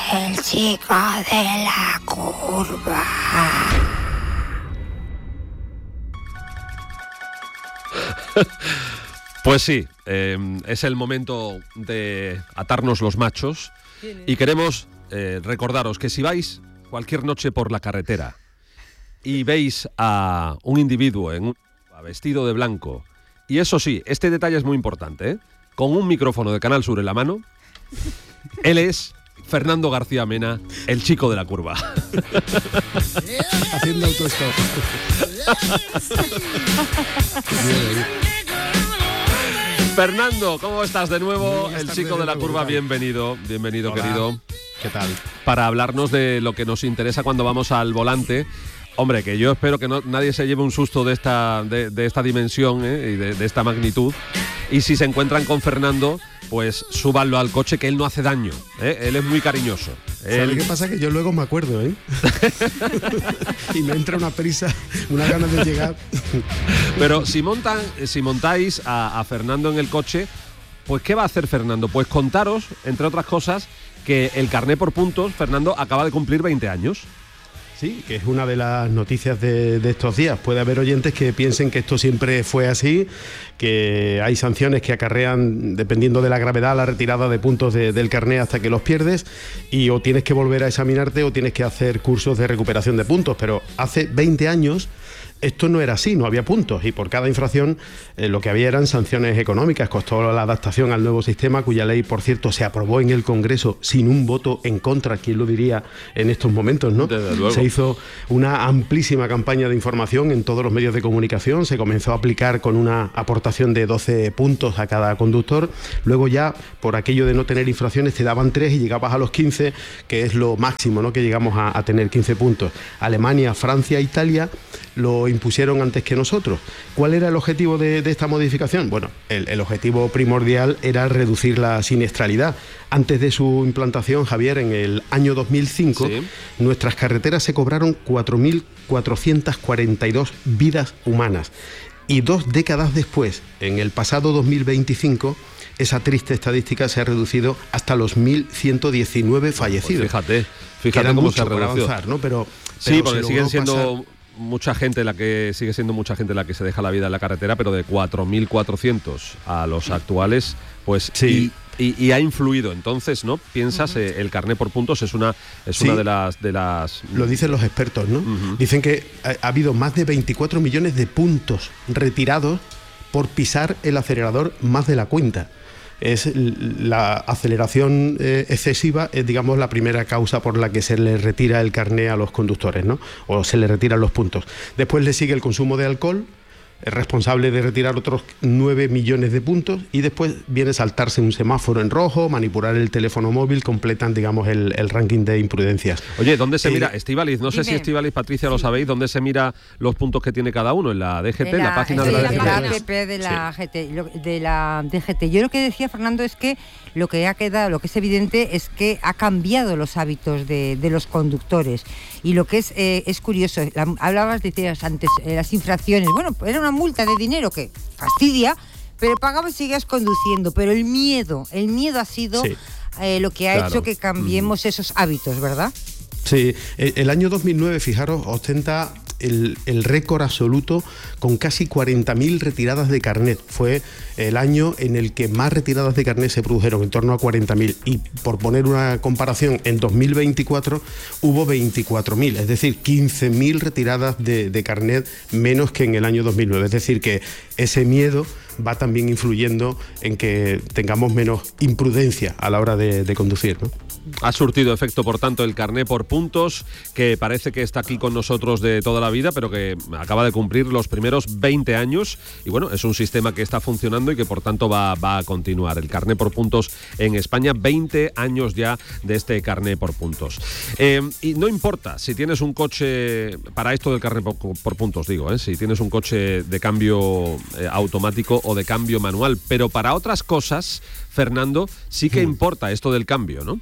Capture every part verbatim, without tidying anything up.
el chico de la curva. Pues sí, eh, es el momento de atarnos los machos y queremos eh, recordaros que si vais cualquier noche por la carretera y veis a un individuo en un vestido de blanco, y eso sí, este detalle es muy importante, ¿eh? Con un micrófono de Canal Sur en la mano, él es Fernando García Mena, el chico de la curva. Haciendo autostop. Fernando, ¿cómo estás de nuevo? El chico de la curva, bienvenido, bienvenido. Hola. Querido. ¿Qué tal? Para hablarnos de lo que nos interesa cuando vamos al volante. Hombre, que yo espero que no, nadie se lleve un susto de esta, de, de esta dimensión, ¿eh? y de, de esta magnitud. Y si se encuentran con Fernando, pues súbanlo al coche, que él no hace daño, ¿eh? Él es muy cariñoso. ¿Sabes él... qué pasa? Que yo luego me acuerdo, ¿eh? Y me entra una prisa, una ganas de llegar. Pero si montan, si montáis a, a Fernando en el coche, pues ¿qué va a hacer Fernando? Pues contaros, entre otras cosas, que el carné por puntos, Fernando, acaba de cumplir veinte años. Sí, que es una de las noticias de, de estos días. Puede haber oyentes que piensen que esto siempre fue así, que hay sanciones que acarrean, dependiendo de la gravedad, la retirada de puntos de, del carné hasta que los pierdes, y o tienes que volver a examinarte o tienes que hacer cursos de recuperación de puntos. Pero hace veinte años esto no era así, no había puntos, y por cada infracción eh, lo que había eran sanciones económicas. Costó la adaptación al nuevo sistema, cuya ley, por cierto, se aprobó en el Congreso sin un voto en contra. ¿Quién lo diría en estos momentos, no? Desde luego. Se hizo una amplísima campaña de información en todos los medios de comunicación, se comenzó a aplicar con una aportación de doce puntos a cada conductor. Luego ya, por aquello de no tener infracciones, te daban tres y llegabas a los quince, que es lo máximo, ¿no? Que llegamos a, a tener quince puntos. Alemania, Francia, Italia lo impusieron antes que nosotros. ¿Cuál era el objetivo de, de esta modificación? Bueno, el, el objetivo primordial era reducir la siniestralidad. Antes de su implantación, Javier, en el año dos mil cinco, sí, nuestras carreteras se cobraron cuatro mil cuatrocientas cuarenta y dos vidas humanas. Y dos décadas después, en el pasado dos mil veinticinco, esa triste estadística se ha reducido hasta los mil ciento diecinueve fallecidos. Pues fíjate, fíjate cómo se ha reducido. Avanzar, ¿no? Pero, sí, pero porque siguen siendo... pasar... mucha gente la que sigue siendo mucha gente la que se deja la vida en la carretera, pero de cuatro mil cuatrocientos a los actuales, pues sí. y, y, y ha influido. Entonces, ¿no? Piensas, uh-huh. eh, el carné por puntos es una es sí. una de las de las lo dicen los expertos, ¿no? Uh-huh. Dicen que ha, ha habido más de veinticuatro millones de puntos retirados por pisar el acelerador más de la cuenta. Es la aceleración eh, excesiva, es, digamos, la primera causa por la que se le retira el carné a los conductores, ¿no? O se le retiran los puntos. Después le sigue el consumo de alcohol, es responsable de retirar otros nueve millones de puntos, y después viene saltarse un semáforo en rojo, manipular el teléfono móvil, completan, digamos, el, el ranking de imprudencias. Oye, ¿dónde se eh, mira? Estíbaliz, no sé si Estíbaliz, Patricia, lo sabéis, ¿dónde se mira los puntos que tiene cada uno? ¿En la D G T, en la, la página de la, de D G T? La app de la, sí. G T, de la D G T. Yo lo que decía, Fernando, es que lo que ha quedado, lo que es evidente es que ha cambiado los hábitos de, de los conductores. Y lo que es eh, es curioso, la, hablabas, decías antes, eh, las infracciones. Bueno, era una multa de dinero que fastidia, pero pagabas y seguías conduciendo. Pero el miedo, el miedo ha sido sí. eh, lo que ha claro. hecho que cambiemos mm. esos hábitos, ¿verdad? Sí, el año dos mil nueve, fijaros, ostenta el, el récord absoluto con casi cuarenta mil retiradas de carnet. Fue el año en el que más retiradas de carnet se produjeron, en torno a cuarenta mil. Y por poner una comparación, en dos mil veinticuatro hubo veinticuatro mil, es decir, quince mil retiradas de, de carnet menos que en el año dos mil nueve. Es decir, que ese miedo va también influyendo en que tengamos menos imprudencia a la hora de, de conducir, ¿no? Ha surtido efecto, por tanto, el carné por puntos, que parece que está aquí con nosotros de toda la vida, pero que acaba de cumplir los primeros veinte años. Y bueno, es un sistema que está funcionando y que por tanto va, va a continuar. El carné por puntos en España, veinte años ya de este carné por puntos. Eh, y no importa si tienes un coche, para esto del carné por, por puntos digo, eh, si tienes un coche de cambio eh, automático o de cambio manual, pero para otras cosas, Fernando, sí que importa esto del cambio, ¿no?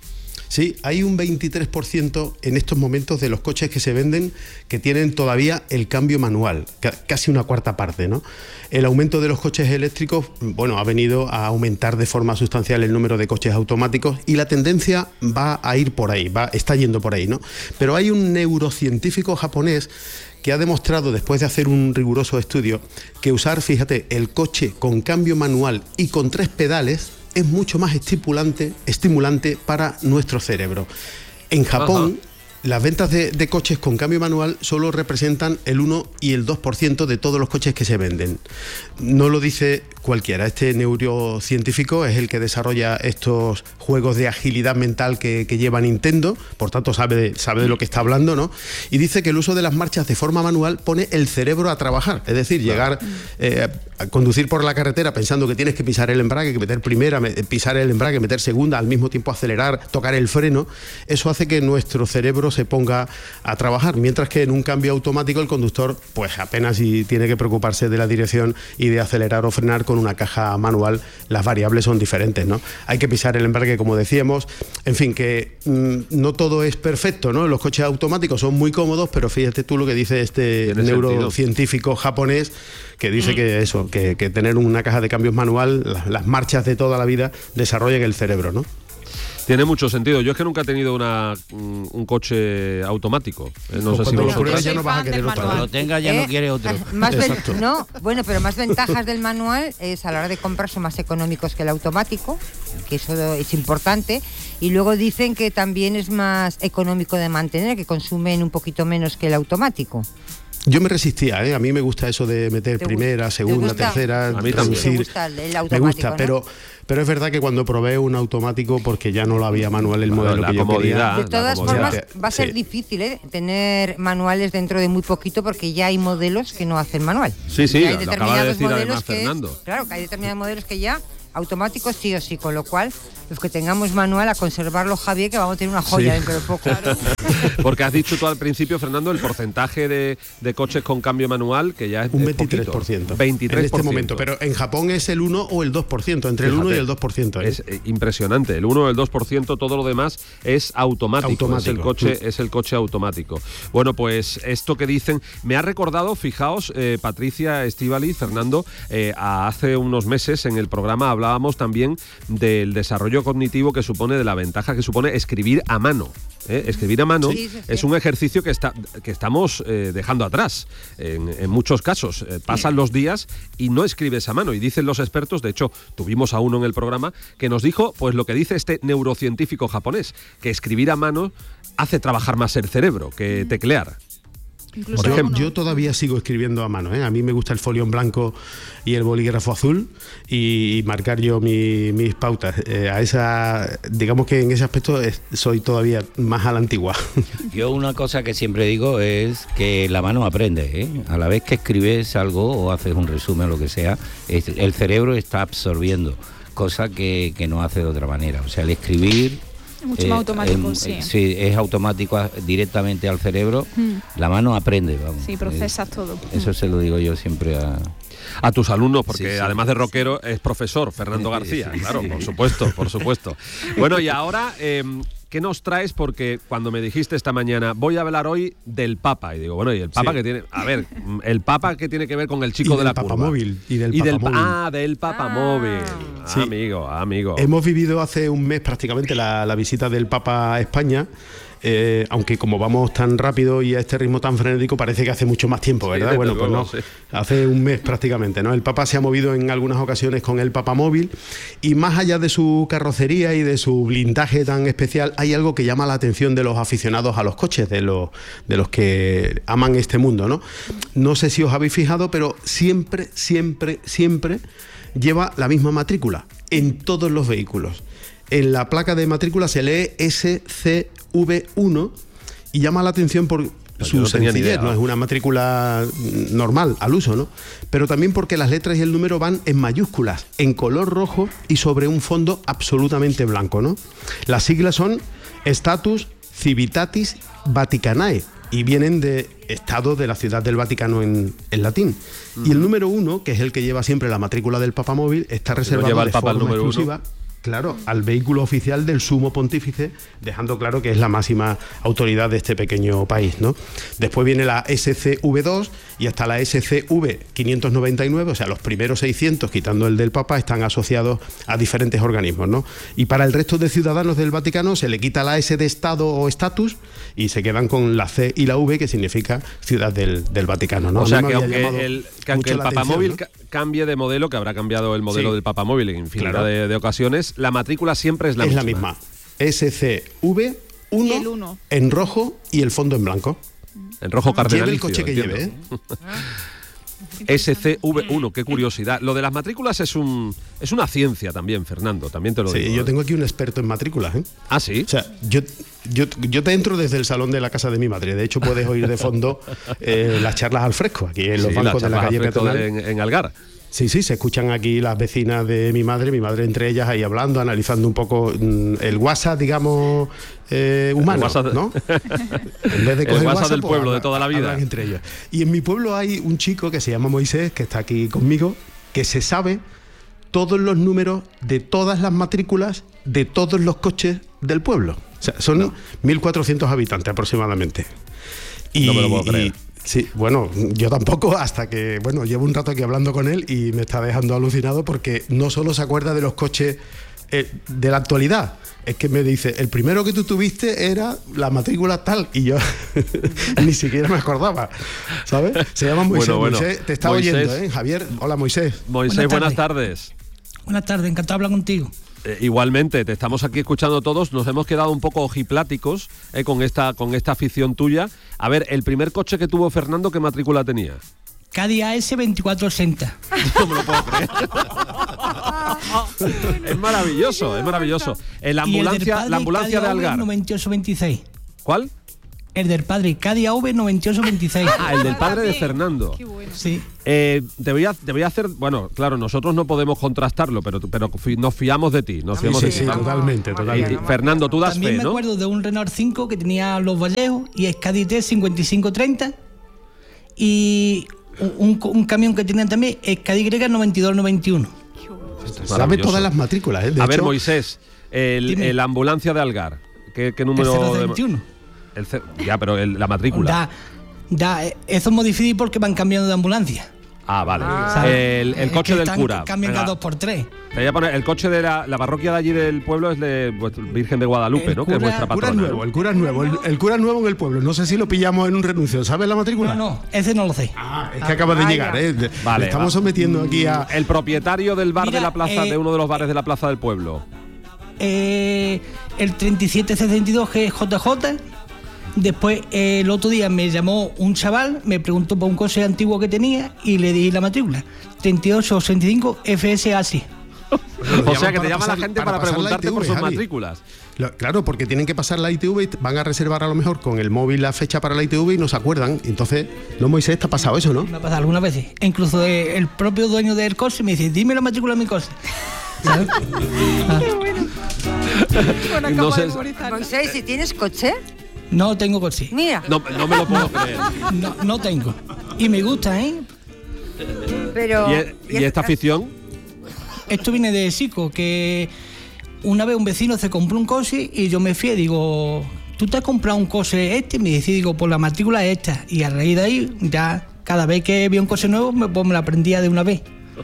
Sí, hay un veintitrés por ciento en estos momentos de los coches que se venden que tienen todavía el cambio manual, casi una cuarta parte, ¿no? El aumento de los coches eléctricos, bueno, ha venido a aumentar de forma sustancial el número de coches automáticos y la tendencia va a ir por ahí, va, está yendo por ahí, ¿no? Pero hay un neurocientífico japonés que ha demostrado, después de hacer un riguroso estudio, que usar, fíjate, el coche con cambio manual y con tres pedales es mucho más estimulante, estimulante para nuestro cerebro. En Japón, ajá, las ventas de, de coches con cambio manual solo representan el uno y el dos por ciento de todos los coches que se venden. No lo dice cualquiera. Este neurocientífico es el que desarrolla estos juegos de agilidad mental que, que lleva Nintendo, por tanto sabe de, sabe de lo que está hablando, ¿no? Y dice que el uso de las marchas de forma manual pone el cerebro a trabajar, es decir, llegar eh, a conducir por la carretera pensando que tienes que pisar el embrague, que meter primera, pisar el embrague, meter segunda, al mismo tiempo acelerar, tocar el freno. Eso hace que nuestro cerebro se ponga a trabajar, mientras que en un cambio automático el conductor pues apenas si tiene que preocuparse de la dirección y de acelerar o frenar. Con una caja manual las variables son diferentes, ¿no? Hay que pisar el embrague, como decíamos. En fin, que mmm, no todo es perfecto, ¿no? Los coches automáticos son muy cómodos, pero fíjate tú lo que dice este neurocientífico sentido? japonés, que dice que eso, que, que tener una caja de cambios manual, las, las marchas de toda la vida desarrollan el cerebro, ¿no? Tiene mucho sentido. Yo es que nunca he tenido una, un, un coche automático. No pues sé si vosotros ya no vas a querer otro. Cuando lo tenga ya eh, no quiere otro. Más no, bueno, pero más ventajas del manual es a la hora de comprar son más económicos que el automático, que eso es importante. Y luego dicen que también es más económico de mantener, que consumen un poquito menos que el automático. Yo me resistía, ¿eh? A mí me gusta eso de meter primera, segunda, tercera, a mí reducir. Me gusta el, el me gusta, ¿no? pero pero es verdad que cuando probé un automático, porque ya no lo había manual el modelo la que yo quería. De todas formas, te, va a ser sí. difícil, ¿eh? Tener manuales dentro de muy poquito, porque ya hay modelos que no hacen manual. Sí, sí, hay lo acaba de decir además que Fernando. Es, claro, que hay determinados modelos que ya automáticos sí o sí, con lo cual los que tengamos manual a conservarlo, Javier, que vamos a tener una joya sí. dentro de poco. Claro. Porque has dicho tú al principio, Fernando, el porcentaje de, de coches con cambio manual, que ya es un veintitrés por ciento. veintitrés por ciento. En este momento, pero en Japón es el uno o el dos por ciento, entre Fíjate, el uno y el dos por ciento. ¿eh? Es eh, impresionante, el uno o el dos por ciento, todo lo demás es automático, automático. Es el coche, mm. es el coche automático. Bueno, pues esto que dicen, me ha recordado, fijaos, eh, Patricia, Estíbaliz, Fernando, eh, a hace unos meses en el programa hablábamos también del desarrollo cognitivo que supone, de la ventaja que supone escribir a mano. ¿Eh? Escribir a mano sí, sí, sí. es un ejercicio que, está, que estamos eh, dejando atrás en, en muchos casos. Eh, pasan sí. los días y no escribes a mano, y dicen los expertos, de hecho tuvimos a uno en el programa que nos dijo pues lo que dice este neurocientífico japonés, que escribir a mano hace trabajar más el cerebro que teclear. Incluso Por ejemplo, yo todavía sigo escribiendo a mano, ¿eh? A mí me gusta el folio en blanco y el bolígrafo azul y, y marcar yo mi, mis pautas. Eh, a esa, digamos que en ese aspecto es, soy todavía más a la antigua. Yo una cosa que siempre digo es que la mano aprende, ¿eh? A la vez que escribes algo o haces un resumen o lo que sea, el cerebro está absorbiendo, cosa que, que no hace de otra manera. O sea, el escribir... Mucho eh, más automático, eh, sí. Eh, sí, es automático a, directamente al cerebro. Mm. La mano aprende, vamos. Sí, procesas eh, todo. Eso mm. se lo digo yo siempre a... A tus alumnos, porque sí, sí. además de rockero es profesor, Fernando García, sí, sí, claro, sí. por supuesto, por supuesto. Bueno, y ahora, eh, ¿qué nos traes? Porque cuando me dijiste esta mañana, voy a hablar hoy del Papa, y digo, bueno, ¿y el Papa sí. que tiene? A ver, ¿el Papa qué tiene que ver con el chico y de la Papa curva? Móvil, y del y Papa del Móvil. Ah, del Papa ah. Móvil. Ah, sí. Amigo, amigo. Hemos vivido hace un mes prácticamente la, la visita del Papa a España. Eh, aunque como vamos tan rápido y a este ritmo tan frenético parece que hace mucho más tiempo, ¿verdad? Sí, bueno, pues luego, no, sí. hace un mes prácticamente, ¿no? El Papa se ha movido en algunas ocasiones con el Papa Móvil, y más allá de su carrocería y de su blindaje tan especial, hay algo que llama la atención de los aficionados a los coches, de los, de los que aman este mundo, ¿no? No sé si os habéis fijado, pero siempre, siempre, siempre lleva la misma matrícula en todos los vehículos. En la placa de matrícula se lee S C V uno y llama la atención por su no sencillez, idea, no es una matrícula normal al uso, ¿no? Pero también porque las letras y el número van en mayúsculas, en color rojo y sobre un fondo absolutamente blanco, ¿no? Las siglas son Status Civitatis Vaticanae y vienen de Estado de la Ciudad del Vaticano en, en latín. Uh-huh. Y el número uno, que es el que lleva siempre la matrícula del Papa Móvil, está reservado lleva el de Papa forma el número exclusiva. Uno. claro, al vehículo oficial del sumo pontífice, dejando claro que es la máxima autoridad de este pequeño país, ¿no? Después viene la S C V dos y hasta la S C V quinientos noventa y nueve, o sea, los primeros seiscientos, quitando el del Papa, están asociados a diferentes organismos, ¿no? Y para el resto de ciudadanos del Vaticano se le quita la S de Estado o estatus y se quedan con la C y la V, que significa ciudad del, del Vaticano, ¿no? O sea, No me que había aunque llamado el, que aunque el mucho la papamóvil atención, ¿no? ca- cambie de modelo, que habrá cambiado el modelo Sí. del papamóvil en infinidad Claro. de, de ocasiones, la matrícula siempre es la es misma. la misma. S C V uno, Y el uno. en rojo y el fondo en blanco. En rojo Lleve cardenalicio. el coche que entiendo. lleve, ¿eh? S C V uno, qué curiosidad. Lo de las matrículas es un es una ciencia también, Fernando, también te lo Sí, digo. yo ¿eh? tengo aquí un experto en matrículas, ¿eh? Ah, sí. O sea, yo, yo, yo te entro desde el salón de la casa de mi madre. De hecho, puedes oír de fondo eh, las charlas al fresco, aquí en los Sí, bancos de la charlas calle al fresco peatonal. de- en, en Algar. Sí, sí, se escuchan aquí las vecinas de mi madre, mi madre entre ellas ahí hablando, analizando un poco mm, el WhatsApp, digamos, eh, humano, WhatsApp- ¿no? En vez de El coger WhatsApp del pues, pueblo, de hablan- toda la vida. hablan entre ellos. Y en mi pueblo hay un chico que se llama Moisés, que está aquí conmigo, que se sabe todos los números de todas las matrículas de todos los coches del pueblo. O sea, son mil cuatrocientos habitantes aproximadamente. Y, No me lo puedo y- creer. sí, bueno, yo tampoco, hasta que, bueno, llevo un rato aquí hablando con él y me está dejando alucinado porque no solo se acuerda de los coches eh, de la actualidad, es que me dice, el primero que tú tuviste era la matrícula tal, y yo ni siquiera me acordaba, ¿sabes? Se llama Moisés. Bueno, bueno. Moisés, te está Moisés. oyendo, ¿eh? Javier, hola Moisés. Moisés, Buenas buenas tardes. Buenas tardes, encantado de hablar contigo. Eh, igualmente, te estamos aquí escuchando todos, nos hemos quedado un poco ojipláticos eh, con esta con esta afición tuya. A ver, el primer coche que tuvo Fernando, ¿qué matrícula tenía? Cádiz A S veinticuatro sesenta. No me lo puedo creer. Es maravilloso, es maravilloso. Eh, la Y el del ambulancia, padre, la ambulancia de Cádiz A V Algar. noventa y ocho veintiséis. ¿Cuál? El del padre, Cádiz A V noventa y ocho veintiséis. Ah, el del padre de Fernando. Qué bueno. Sí. Eh, te, voy a, te voy a hacer, bueno, claro, nosotros no podemos contrastarlo, pero, pero fi- nos fiamos de ti. Nos Sí, fiamos sí, de ti. sí, Vamos. totalmente, Y- totalmente. y, Fernando, tú das También fe, me ¿no? acuerdo de un Renault cinco que tenía los Vallejos y es Cádiz T cincuenta y cinco treinta. Y un, un camión que tenían también es Cádiz Y noventa y dos noventa y uno. Sabe Maravilloso. todas las matrículas, ¿eh? De A ver, hecho, Moisés, el, Dime. el ambulancia de Algar, ¿qué, qué El número? cero de- veintiuno. el ce- ya, pero el- la matrícula. Da, da, eh, eso es muy difícil porque van cambiando de ambulancia. Ah, vale. ¿sabes? El, el Es coche que del están- cura. Cambian Venga, cada dos por tres. te voy a poner el coche de la, la parroquia de allí del pueblo es de vuestra Virgen de Guadalupe, El ¿no? que es cura- vuestra el cura es patrona. nuevo, ¿no? el cura es nuevo, el, el cura es nuevo en el pueblo. No sé si lo pillamos en un renuncio. ¿Sabes la matrícula? No, no, ese no lo sé. Ah, es que acaba de Ah, llegar, ya. ¿eh? De- Vale, le estamos va. sometiendo aquí a. El propietario del bar Mira, de la plaza, eh, de uno de los bares de la plaza del pueblo. Eh, el treinta y siete sesenta y dos G J J. Después, eh, el otro día me llamó un chaval, me preguntó por un coche antiguo que tenía y le di la matrícula. treinta y ocho sesenta y cinco F S A C. Lo O sea, que llaman te llama pasar- la gente para, pasar la preguntarte I T V, por sus Javi. matrículas. Lo- Claro, porque tienen que pasar la I T V y t- van a reservar a lo mejor con el móvil la fecha para la I T V y no se acuerdan. Entonces, no, Moisés, te ha pasado eso, ¿no? Me ha pasado algunas veces. E incluso eh, el propio dueño del coche me dice, dime la matrícula de mi coche. ¿Sabes? Ah, Bueno, Y acabo no sé- de memorizar. Moisés, si tienes coche, no tengo coche. mira. No, no me lo puedo creer. No, no tengo. Y me gusta, ¿eh? Pero. ¿Y, e- y esta afición? Esto viene de Sico, que una vez un vecino se compró un coche y yo me fui y digo, ¿tú te has comprado un coche este? Y me dice, digo, pues la matrícula es esta. Y a raíz de ahí, ya cada vez que veo un coche nuevo, me, pues me la aprendía de una vez.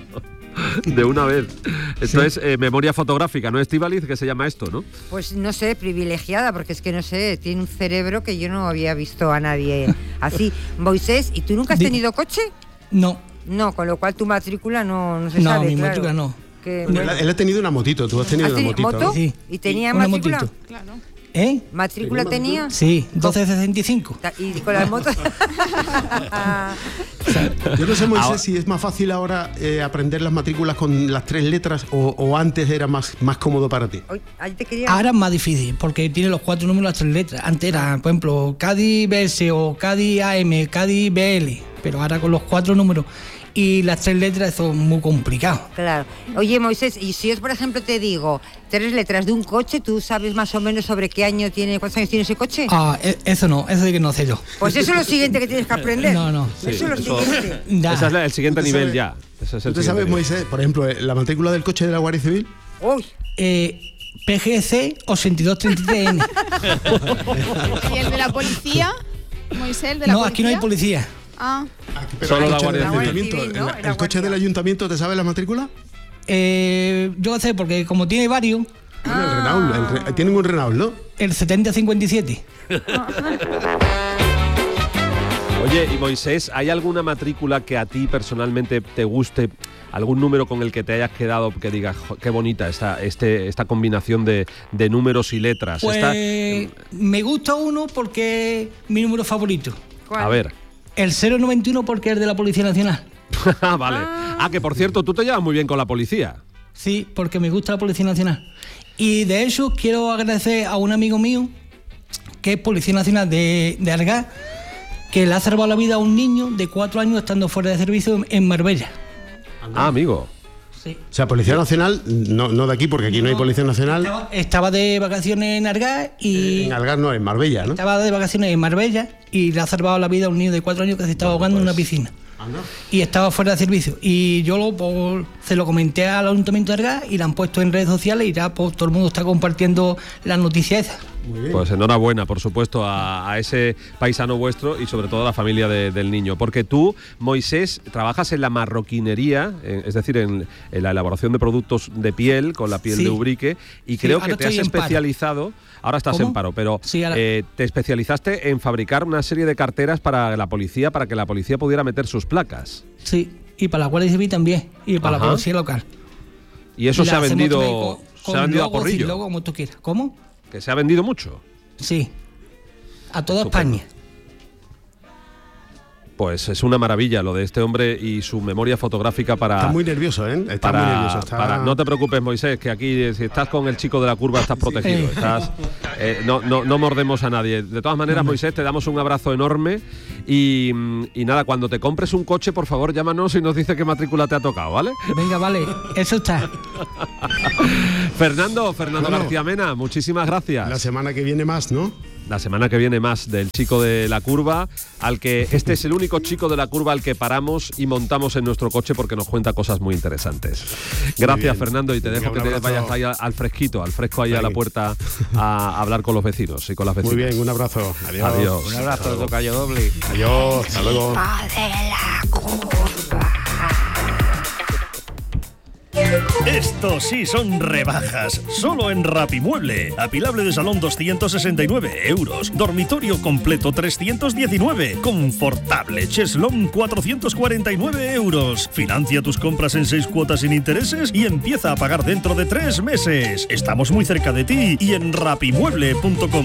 De una vez. Esto es eh, memoria fotográfica, ¿no, Estíbaliz? Que se llama esto, ¿no? Pues no sé, privilegiada, porque es que no sé, tiene un cerebro que yo no había visto a nadie así. Moisés, ¿y tú nunca has Di- tenido coche? No, No, con lo cual tu matrícula no, no se No, sabe. mi claro. matrícula no. Que, Él, bueno. él ha tenido una motito, tú has tenido ¿Has una tenido motito. moto? ¿no? Sí. ¿Y tenía Una matrícula? motito. Claro. ¿eh? ¿Matrícula tenía? Sí, doce sesenta y cinco. Ta- ¿Y con las motos? Yo no sé, Moisés, Ahora- si es más fácil ahora eh, aprender las matrículas con las tres letras o, o antes era más, más cómodo para ti. Hoy- ahí te quería... Ahora es más difícil, porque tiene los cuatro números, las tres letras. Antes era, por ejemplo, Cádiz B S o Cádiz A M, Cádiz B L, pero ahora con los cuatro números y las tres letras son muy complicado. Claro. Oye, Moisés, y si yo, por ejemplo, te digo tres letras de un coche, ¿tú sabes más o menos sobre qué año tiene, cuántos años tiene ese coche? Ah, e- eso no, eso de que no sé yo. Pues eso es lo siguiente que tienes que aprender. No, no. Eso es lo eso- siguiente. Da. Ese es la- el siguiente ¿Tú nivel sabes- ya. Ese es el ¿Tú siguiente sabes, nivel. Moisés, por ejemplo, eh, la matrícula del coche de la Guardia Civil? Uy, eh, P G C ochenta y dos treinta y tres N. ¿Y el de la policía? Moisés, el de la No, policía. aquí no hay policía. Ah, Pero Solo el la coche Guardia del Civil. ayuntamiento, Civil, ¿no? el, La el coche Guardia. del ayuntamiento, ¿te sabe la matrícula? Eh, yo sé, porque como tiene varios, Tiene el Renault, el Re- tienen un Renault, ¿no? el setenta cincuenta y siete. Oye, y Moisés, ¿hay alguna matrícula que a ti personalmente te guste? ¿Algún número con el que te hayas quedado que digas, "Jo, qué bonita esta, este, esta combinación de, de números y letras"? Pues Esta- me gusta uno porque es mi número favorito. a ver. El cero noventa y uno porque es de la Policía Nacional. Vale. Ah, que por cierto, tú te llevas muy bien con la policía. Sí, porque me gusta la Policía Nacional. Y de hecho quiero agradecer a un amigo mío, que es Policía Nacional de, de Argás, que le ha salvado la vida a un niño de cuatro años estando fuera de servicio en, en Marbella. Ah, amigo. Sí. O sea, Policía Nacional, no, no de aquí, porque aquí no hay Policía Nacional. Estaba, estaba de vacaciones en Argás y... En Algar no, en Marbella, ¿no? Estaba de vacaciones en Marbella y le ha salvado la vida a un niño de cuatro años que se estaba ahogando en una piscina. Y estaba fuera de servicio. Y yo lo, pues, se lo comenté al Ayuntamiento de Argás y la han puesto en redes sociales y ya pues, todo el mundo está compartiendo las noticias esas. Pues enhorabuena, por supuesto, a, a ese paisano vuestro y sobre todo a la familia de- del niño. Porque tú, Moisés, trabajas en la marroquinería, eh, es decir, en, en la elaboración de productos de piel, con la piel Sí. de ubrique, y Sí, creo ahora que te has estoy en paro. especializado, ahora estás ¿Cómo? en paro, pero Sí, ahora- eh, te especializaste en fabricar una serie de carteras para la policía, para que la policía pudiera meter sus placas. Sí, y para la Guardia Civil también, y para Ajá. la policía local. Y eso Y se la ha hacemos vendido, también con- se con ha vendido a logo, sin porrillo, logo, como tú quieras. ¿Cómo? que se ha vendido mucho. Sí, a toda Estupendo. España. Pues es una maravilla lo de este hombre y su memoria fotográfica para... Está muy nervioso, ¿eh? Está para, muy nervioso. Está... para- no te preocupes, Moisés, que aquí eh, si estás con el chico de la curva estás protegido. Estás, eh, no, no, no mordemos a nadie. De todas maneras, Moisés, te damos un abrazo enorme y, mm, y nada, cuando te compres un coche, por favor, llámanos y nos dice qué matrícula te ha tocado, ¿vale? Venga, vale, eso está. Fernando, Fernando Bueno. García Mena, muchísimas gracias. La semana que viene más, ¿no? La semana que viene más del chico de la curva, al que este es el único chico de la curva al que paramos y montamos en nuestro coche porque nos cuenta cosas muy interesantes. Gracias, bien. Fernando, y te Venga, dejo un que te abrazo. vayas ahí al, al fresquito, al fresco ahí a la Venga. puerta a hablar con los vecinos y con las vecinas. Muy bien, un abrazo. Adiós. Adiós. Un abrazo, tocayo doble. Adiós, hasta luego. de la curva. Estos sí son rebajas, solo en Rapimueble. Apilable de salón doscientos sesenta y nueve euros, dormitorio completo trescientos diecinueve, confortable cheslón cuatrocientos cuarenta y nueve euros. Financia tus compras en seis cuotas sin intereses y empieza a pagar dentro de tres meses. Estamos muy cerca de ti y en rapimueble punto com.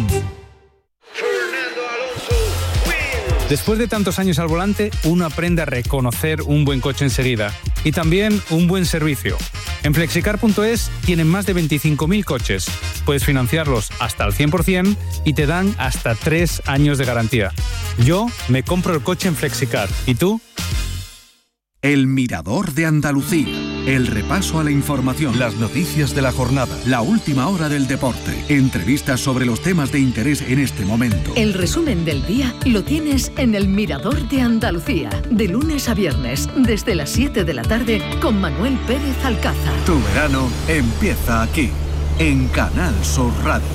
Después de tantos años al volante, uno aprende a reconocer un buen coche enseguida y también un buen servicio. En flexicar punto es tienen más de veinticinco mil coches. Puedes financiarlos hasta el cien por ciento y te dan hasta tres años de garantía. Yo me compro el coche en Flexicar. ¿Y tú? El Mirador de Andalucía. El repaso a la información, las noticias de la jornada, la última hora del deporte, entrevistas sobre los temas de interés en este momento. El resumen del día lo tienes en El Mirador de Andalucía, de lunes a viernes, desde las siete de la tarde, con Manuel Pérez Alcázar. Tu verano empieza aquí, en Canal Sur Radio.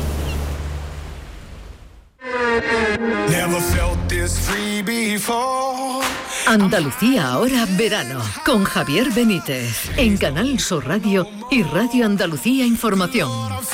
Andalucía ahora verano, con Javier Benítez, en Canal Sur Radio y Radio Andalucía Información.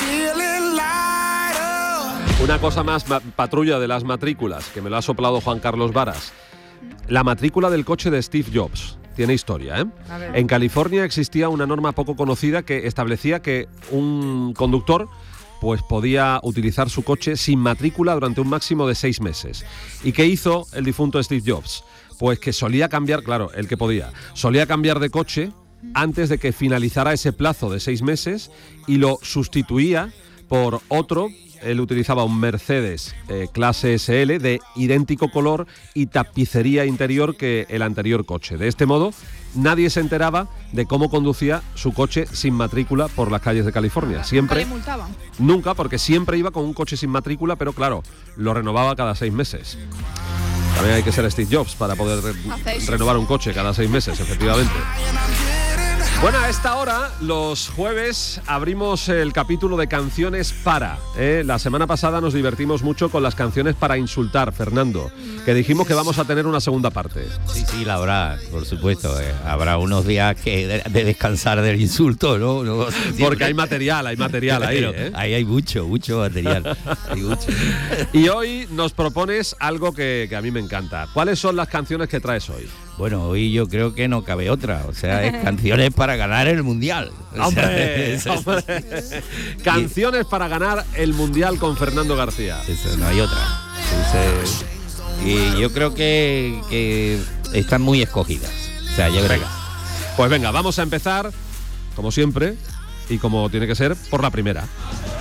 Una cosa más, ma- patrulla de las matrículas, que me lo ha soplado Juan Carlos Varas. La matrícula del coche de Steve Jobs. Tiene historia, ¿eh? A ver. En California existía una norma poco conocida que establecía que un conductor pues podía utilizar su coche sin matrícula durante un máximo de seis meses. ¿Y qué hizo el difunto Steve Jobs? Pues que solía cambiar, claro, el que podía, solía cambiar de coche antes de que finalizara ese plazo de seis meses y lo sustituía por otro. Él utilizaba un Mercedes eh, clase ese ele de idéntico color y tapicería interior que el anterior coche. De este modo, nadie se enteraba de cómo conducía su coche sin matrícula por las calles de California. Nunca Siempre, le multaban. nunca, porque siempre iba con un coche sin matrícula, pero claro, lo renovaba cada seis meses. También hay que ser Steve Jobs para poder re- Hace eso. renovar un coche cada seis meses, efectivamente. Bueno, a esta hora, los jueves, abrimos el capítulo de canciones para. ¿eh? La semana pasada nos divertimos mucho con las canciones para insultar, Fernando, que dijimos que vamos a tener una segunda parte. Sí, sí, la habrá, por supuesto. Eh. Habrá unos días que de, de descansar del insulto, ¿no? no Porque hay material, hay material ahí. ¿eh? Ahí hay mucho, mucho material. Hay mucho. Y hoy nos propones algo que, que a mí me encanta. ¿Cuáles son las canciones que traes hoy? Bueno, hoy yo creo que no cabe otra, o sea, es canciones para ganar el Mundial. O ¡Hombre! sea, es, hombre. Canciones para ganar el Mundial con Fernando García. Eso, no hay otra. Entonces, y yo creo que, que están muy escogidas. O sea, ya verás. Pues venga, vamos a empezar, como siempre, y como tiene que ser, por la primera.